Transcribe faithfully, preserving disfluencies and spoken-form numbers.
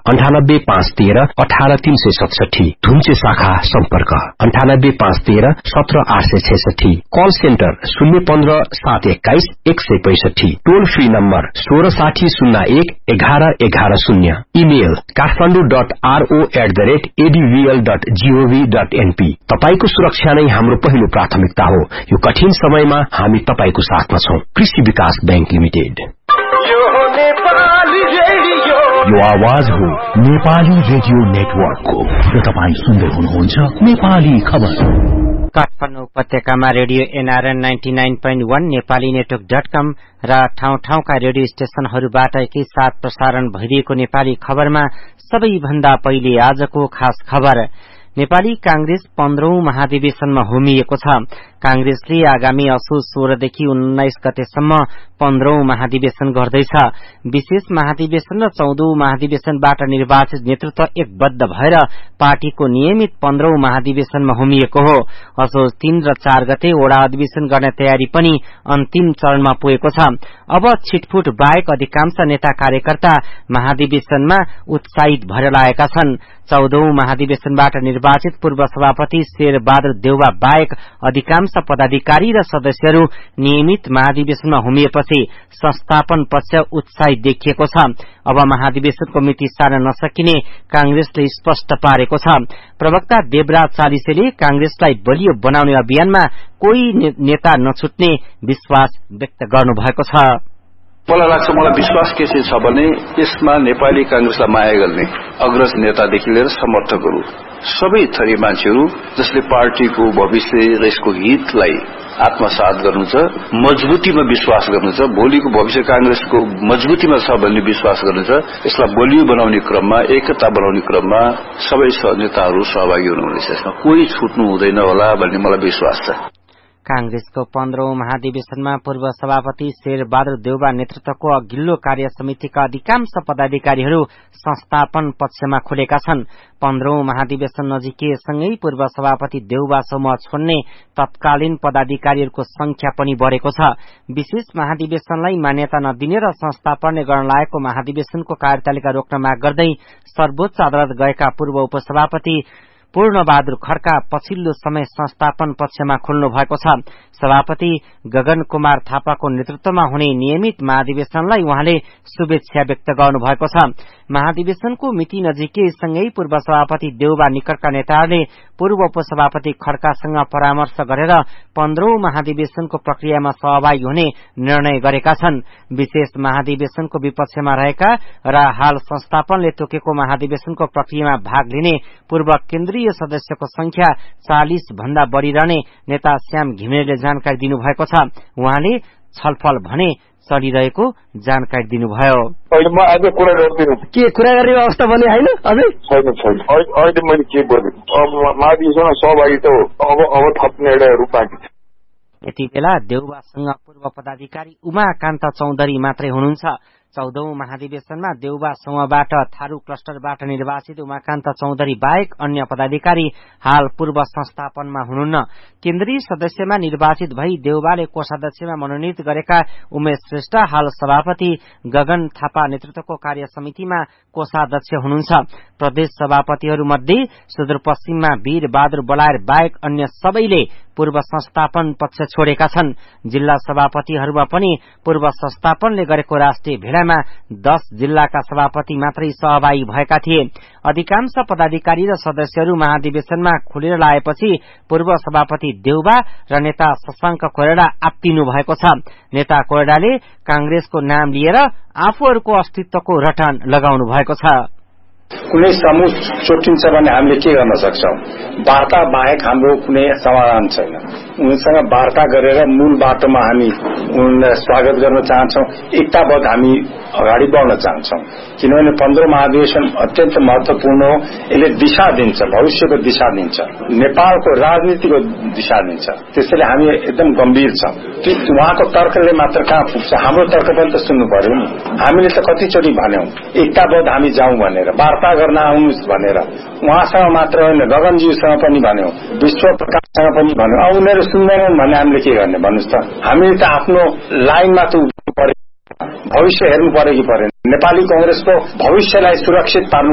अन्ठानब्बे पाँच तेह्र अठार तीन सय सतसठी। धुम्चे शाखा सम्पर्क अन्ठानब्बे पाँच तेह्र सत्र आठ सय छैसठी। कल सेन्टर शून्य पन्ध्र सात एक्काइस एक सय पैसठी। टोल फ्री नम्बर सोह्र साठी शून्य एक एघार एघार शून्य। Email Kathmandu dot RO at the rate एडीभीएल dot gov dot NP. तपाईको सुरक्षा नै हाम्रो पहिलो प्राथमिकता हो। यो कठिन समयमा हामी तपाईको साथमा छौं। कृषि विकास बैंक लिमिटेड। यो आवाज हो नेपाली रेडियो नेटवर्कको र तपाई सुन्दै हुनुहुन्छ नेपाली खबर। काठमाडौँ उपत्यकामा radio NRN ninety nine point वन नेपाली नेटवर्क डट कम र ठाउँ ठाउँका रेडियो स्टेशनहरूबाट एकैसाथ प्रसारण भइरहेको नेपाली खबरमा सबैभन्दा पहिले आजको खास खबर। नेपाली कांग्रेस पन्ध्रौं महाधिवेशनमा होमिएको छ। कांग्रेसले आगामी असोज सोह्रदेखि उन्नाइस गतेसम्म पन्ध्रौं महाधिवेशन गर्दैछ। विशेष महाधिवेशन र चौधौं महाधिवेशनबाट निर्वाचित नेतृत्व एकबद्ध भएर पार्टीको नियमित पन्ध्रौं महाधिवेशनमा होमिएको हो। असोज तीन र चार गते वडा अधिवेशन गर्ने तयारी पनि अन्तिम चरणमा पुगेको छ। अब छिटफुट बाहेक अधिकांश नेता कार्यकर्ता महाधिवेशनमा उत्साहित भएर लागेका छन्। चौधौं महाधिवेशनबाट निर्वाचित पूर्व सभापति शेरबहादुर देउवा बाहेक अधिकांश पदाधिकारी र सदस्यहरू नियमित महाधिवेशनमा होमिएपछि संस्थापन पक्ष उत्साहित देखिएको छ। अब महाधिवेशनको मिति सार्न नसकिने कांग्रेसले स्पष्ट पारेको छ। प्रवक्ता देवराज चालिसेले कांग्रेसलाई बलियो बनाउने अभियानमा कोही नेता नछुट्ने विश्वास व्यक्त गर्नुभएको छ। मलाई लाग्छ मलाई विश्वास के छ भने यसमा नेपाली कांग्रेसलाई माया गर्ने अग्रज नेतादेखि लिएर समर्थकहरू सबै थरी मान्छेहरू जसले पार्टीको भविष्य र यसको हितलाई आत्मसात गर्नु छ, मजबुतीमा विश्वास गर्नु छ, भोलिको भविष्य कांग्रेसको मजबुतीमा छ भन्ने विश्वास गर्नु छ। यसलाई बलियो बनाउने क्रममा, एकता बनाउने क्रममा सबै नेताहरू सहभागी हुनुहुनेछ। यसमा कोही छुट्नु हुँदैन होला भन्ने मलाई विश्वास छ। कांग्रेसको पन्ध्रौं महाधिवेशनमा पूर्व सभापति शेरबहादुर देउवा नेतृत्वको अघिल्लो कार्य समितिका अधिकांश पदाधिकारीहरू संस्थापन पक्षमा खुलेका छन्। पन्ध्रौं महाधिवेशन नजिकिएसँगै पूर्व सभापति देउवा समूह छोड्ने तत्कालीन पदाधिकारीहरूको संख्या पनि बढ़ेको छ। विशेष महाधिवेशनलाई मान्यता नदिने र संस्थापन गर्न लागेको महाधिवेशनको कार्यतालिका रोक्न माग गर्दै सर्वोच्च अदालत गएका पूर्व उपसभापति पूर्णबहादुर खड्का पछिल्लो समय संस्थापन पक्षमा खुल्नु भएको छ। सभापति गगन कुमार थापाको नेतृत्वमा हुने नियमित महाधिवेशनलाई उहाँले शुभेच्छा व्यक्त गर्नु भएको छ। महाधिवेशनको मिति नजिकैसँगै पूर्व सभापति देउवा निकटका नेताहरूले पूर्व उपसभापति खड्कासँग परामर्श गरेर पन्ध्रौं महाधिवेशनको प्रक्रियामा सहभागी हुने निर्णय गरेका छन्। विशेष महाधिवेशनको विपक्षमा रहेका र हाल संस्थापनले तोकेको महाधिवेशनको प्रक्रियामा भाग लिने पूर्व केन्द्रीय सदस्यको संख्या चालिस भन्दा बढ़ी रहने नेता श्याम घिमिरेले जानकारी दिनुभएको छ। उहाँले छलफल भने चलिरहेको जानकारी दिनुभयो। म आज कुरा गर्दिनँ। के कुरा गर्ने अवस्था भने होइन अझै छैन छैन अहिले मैले के बोलेँ अब महाधिवेशनमा सहभागी त अब अब थप्ने एउटा रूप बाँकी छ। यति बेला देउवासँग पूर्व पदाधिकारी उमाकान्त चौधरी मात्रै हुनुहुन्छ। चौधौं महाधिवेशनमा देउवा समूहबाट थारू क्लस्टरबाट निर्वाचित उमाकान्त चौधरी बाहेक अन्य पदाधिकारी हाल पूर्व संस्थापनमा हुनुहुन्न। केन्द्रीय सदस्यमा निर्वाचित भई देउवाले कोषाध्यक्षमा मनोनित गरेका उमेश श्रेष्ठ हाल सभापति गगन थापा नेतृत्वको कार्य समितिमा कोषाध्यक्ष हुनुहुन्छ। प्रदेश सभापतिहरूमध्ये सुदूरपश्चिममा वीर बहादुर बलायर बाहेक अन्य सबैले पूर्व संस्थापन पक्ष छोडेका छन्। जिल्ला सभापतिहरूमा पनि पूर्व संस्थापनले गरेको राष्ट्रिय भेडामा दस जिल्लाका सभापति मात्रै सहभागी भएका थिए। अधिकांश पदाधिकारी र सदस्यहरू महाधिवेशनमा खुलेर लागेपछि पूर्व सभापति देउवा र नेता शशाङ्क कोइराला आत्तिनु भएको छ। नेता कोइरालाले कांग्रेसको नाम लिएर आफूहरूको अस्तित्वको रटान लगाउनु भएको छ। कुनै समूह चोटिन्छ भने हामीले के गर्न सक्छौं? वार्ता बाहेक हाम्रो कुनै समाधान छैन। उनीसँग वार्ता गरेर मूल बाटोमा हामी उनीलाई स्वागत गर्न चाहन्छौं। एकताबद्ध हामी अगाडि बढ्न चाहन्छौं। किनभने पन्ध्रौं महाधिवेशन अत्यन्त महत्वपूर्ण हो। यसले दिशा दिन्छ, भविष्यको दिशा दिन्छ, नेपालको राजनीतिको दिशा दिन्छ। त्यसैले हामी एकदम गम्भीर छौं। उहाँको तर्कले मात्र कहाँ पुग्छ? हाम्रो तर्क पनि त सुन्नु पर्यो नि। हामीले त कतिचोटि भन्यौं एकताबद्ध हामी जाउँ भनेर, वार्ता गर्न आउनुहोस् भनेर। उहाँसँग मात्र होइन, गगनजीसँग पनि भन्यौं, विश्व प्रकाशसँग पनि भन्यौं। अब उनीहरू सुन्दैनन् भने हामीले के गर्ने भन्नुहोस् त? हामीले त आफ्नो लाइनमा त उभिनु पर्यो, भविष्य हेर्नु पर्यो कि परेन? नेपाली कांग्रेसको भविष्यलाई सुरक्षित पार्नु